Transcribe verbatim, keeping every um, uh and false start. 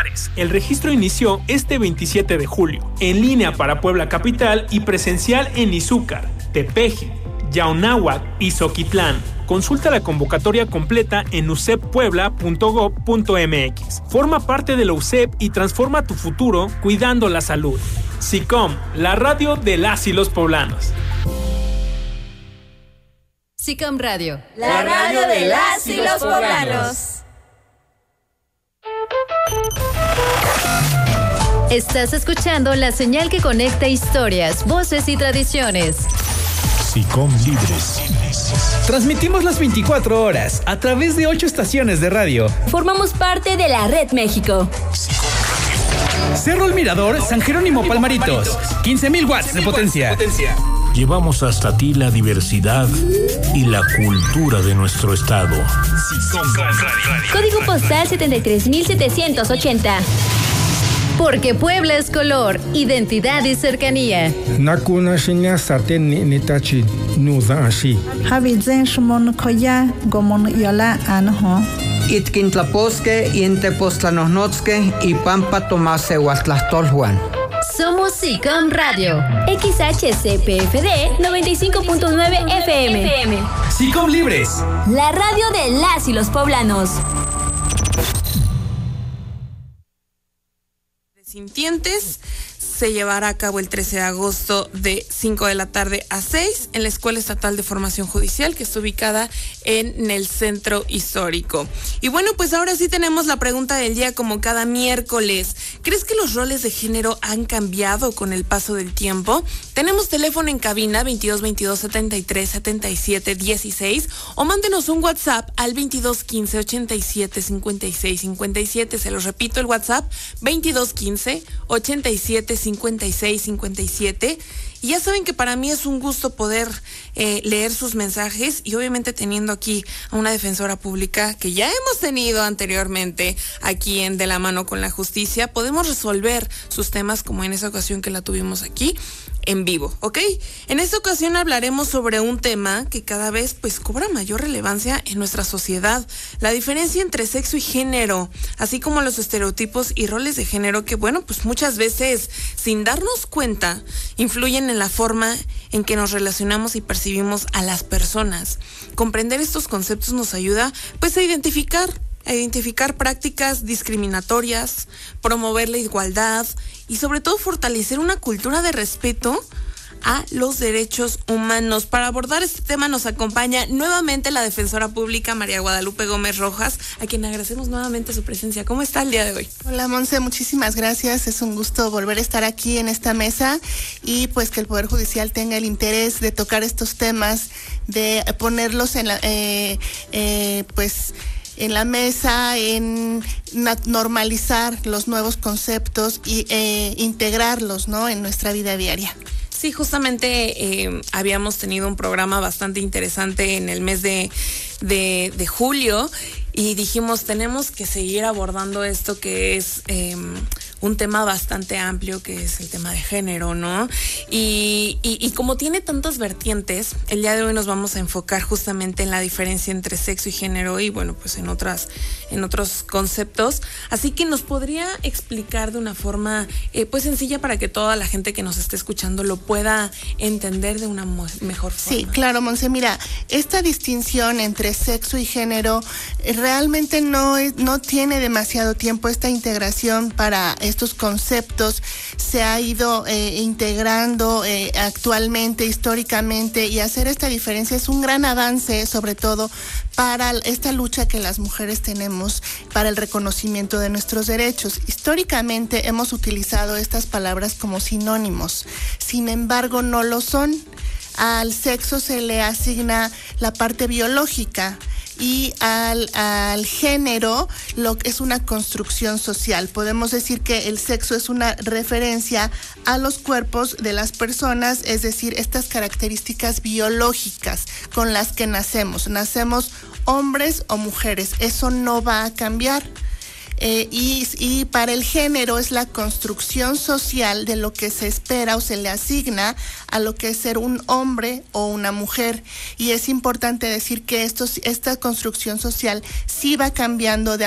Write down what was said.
Juárez. El registro inició este veintisiete de julio, en línea para Puebla Capital y presencial en Izúcar, Tepeji, Yaunáhuac y Zoquitlán. Consulta la convocatoria completa en u c e p puebla punto gob punto m x. Forma parte de la U C E P y transforma tu futuro cuidando la salud. SICOM, la radio de las y los poblanos. SICOM Radio, la radio de las y los poblanos. Estás escuchando la señal que conecta historias, voces y tradiciones. SICOM Libres. Transmitimos las veinticuatro horas a través de ocho estaciones de radio. Formamos parte de la Red México. Cerro El Mirador, San Jerónimo Palmaritos. quince mil watts de potencia. Llevamos hasta ti la diversidad y la cultura de nuestro estado. Código postal setenta y tres mil setecientos ochenta. Porque Puebla es color, identidad y cercanía. Nakuna shinya sate nitachi nuza ashi. Habizen shmon koya gomon yola anho. Itkintlaposque intepostlanosnotske y pampa tomase huastlastolhuan. Somos SICOM Radio. X H C P F D noventa y cinco punto nueve F M. SICOM Libres. La radio de las y los poblanos. Sintientes se llevará a cabo el trece de agosto de cinco de la tarde a seis en la Escuela Estatal de Formación Judicial, que está ubicada en el Centro Histórico. Y bueno, pues ahora sí tenemos la pregunta del día como cada miércoles. ¿Crees que los roles de género han cambiado con el paso del tiempo? Tenemos teléfono en cabina veintidós veintidós setenta y tres setenta y siete dieciséis o mándenos un WhatsApp al veintidós quince ochenta y siete cincuenta y seis cincuenta y siete. Se los repito, el WhatsApp veintidós quince ochenta y siete cincuenta y seis cincuenta y siete. Y ya saben que para mí es un gusto poder eh, leer sus mensajes, y obviamente teniendo aquí a una defensora pública que ya hemos tenido anteriormente aquí en De la Mano con la Justicia, podemos resolver sus temas como en esa ocasión que la tuvimos aquí en vivo, ¿ok? En esta ocasión hablaremos sobre un tema que cada vez pues cobra mayor relevancia en nuestra sociedad: la diferencia entre sexo y género, así como los estereotipos y roles de género que, bueno, pues muchas veces sin darnos cuenta influyen en la forma en que nos relacionamos y percibimos a las personas. Comprender estos conceptos nos ayuda pues a identificar a identificar prácticas discriminatorias, promover la igualdad y sobre todo fortalecer una cultura de respeto a los derechos humanos. Para abordar este tema nos acompaña nuevamente la defensora pública María Guadalupe Gómez Rojas, a quien agradecemos nuevamente su presencia. ¿Cómo está el día de hoy? Hola, Monse, muchísimas gracias. Es un gusto volver a estar aquí en esta mesa y pues que el Poder Judicial tenga el interés de tocar estos temas, de ponerlos en la, eh, eh, pues en la mesa, en normalizar los nuevos conceptos y eh, integrarlos, ¿no?, en nuestra vida diaria. Sí, justamente eh, habíamos tenido un programa bastante interesante en el mes de, de, de julio y dijimos, tenemos que seguir abordando esto que es eh, un tema bastante amplio, que es el tema de género, ¿no? Y, y, y como tiene tantas vertientes, el día de hoy nos vamos a enfocar justamente en la diferencia entre sexo y género y, bueno, pues en otras, en otros conceptos. Así que nos podría explicar de una forma eh, pues sencilla para que toda la gente que nos esté escuchando lo pueda entender de una mo- mejor forma. Sí, claro, Monse. Mira, esta distinción entre sexo y género eh, realmente no es, no tiene demasiado tiempo. Esta integración para estos conceptos se ha ido eh, integrando eh, actualmente, históricamente, y hacer esta diferencia es un gran avance, sobre todo para esta lucha que las mujeres tenemos para el reconocimiento de nuestros derechos. Históricamente hemos utilizado estas palabras como sinónimos, sin embargo no lo son. Al sexo se le asigna la parte biológica y al, al género lo que es una construcción social. Podemos decir que el sexo es una referencia a los cuerpos de las personas, es decir, estas características biológicas con las que nacemos. Nacemos hombres o mujeres, eso no va a cambiar. Eh, y, y para el género es la construcción social de lo que se espera o se le asigna a lo que es ser un hombre o una mujer. Y es importante decir que esto, esta construcción social sí va cambiando de